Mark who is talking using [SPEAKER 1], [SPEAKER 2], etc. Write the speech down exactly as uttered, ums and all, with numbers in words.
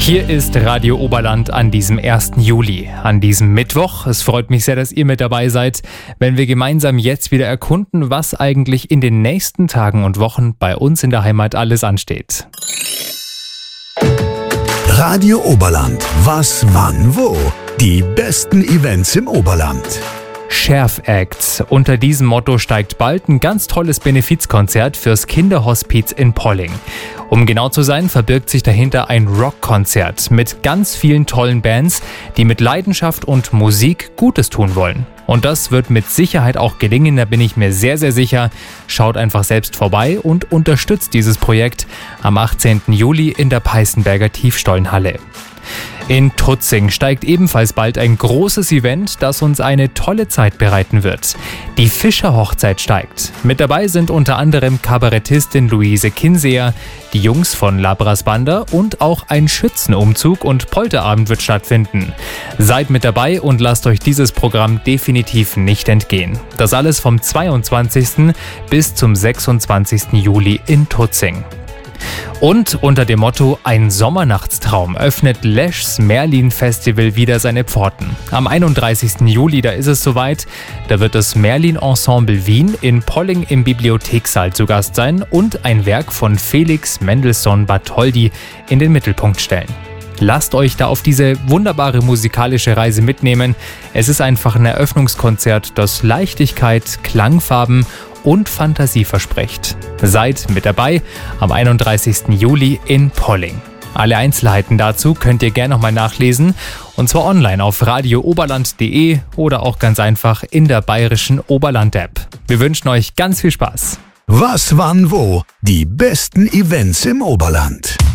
[SPEAKER 1] Hier ist Radio Oberland an diesem ersten Juli, an diesem Mittwoch. Es freut mich sehr, dass ihr mit dabei seid, wenn wir gemeinsam jetzt wieder erkunden, was eigentlich in den nächsten Tagen und Wochen bei uns in der Heimat alles ansteht.
[SPEAKER 2] Radio Oberland. Was, wann, wo? Die besten Events im Oberland.
[SPEAKER 1] Schärf-Acts. Unter diesem Motto steigt bald ein ganz tolles Benefizkonzert fürs Kinderhospiz in Polling. Um genau zu sein, verbirgt sich dahinter ein Rockkonzert mit ganz vielen tollen Bands, die mit Leidenschaft und Musik Gutes tun wollen. Und das wird mit Sicherheit auch gelingen, da bin ich mir sehr, sehr sicher. Schaut einfach selbst vorbei und unterstützt dieses Projekt am achtzehnten Juli in der Peißenberger Tiefstollenhalle. In Tutzing steigt ebenfalls bald ein großes Event, das uns eine tolle Zeit bereiten wird. Die Fischerhochzeit steigt. Mit dabei sind unter anderem Kabarettistin Luise Kinseer, die Jungs von Labras Banda und auch ein Schützenumzug und Polterabend wird stattfinden. Seid mit dabei und lasst euch dieses Programm definitiv nicht entgehen. Das alles vom zweiundzwanzigsten bis zum sechsundzwanzigsten Juli in Tutzing. Und unter dem Motto Ein Sommernachtstraum öffnet Lesch's Merlin Festival wieder seine Pforten. Am einunddreißigsten Juli, da ist es soweit, da wird das Merlin Ensemble Wien in Polling im Bibliothekssaal zu Gast sein und ein Werk von Felix Mendelssohn Bartholdy in den Mittelpunkt stellen. Lasst euch da auf diese wunderbare musikalische Reise mitnehmen. Es ist einfach ein Eröffnungskonzert, das Leichtigkeit, Klangfarben und Fantasie verspricht. Seid mit dabei am einunddreißigsten Juli in Polling. Alle Einzelheiten dazu könnt ihr gerne nochmal nachlesen und zwar online auf radio oberland punkt de oder auch ganz einfach in der bayerischen Oberland-App. Wir wünschen euch ganz viel Spaß.
[SPEAKER 2] Was, wann, wo? Die besten Events im Oberland.